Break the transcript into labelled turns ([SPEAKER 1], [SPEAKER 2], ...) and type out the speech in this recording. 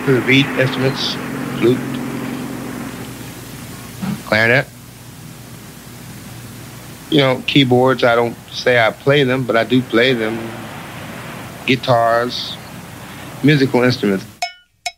[SPEAKER 1] The beat instruments, flute, clarinet. You know, keyboards, I don't say I play them, but I do play them. Guitars, musical instruments.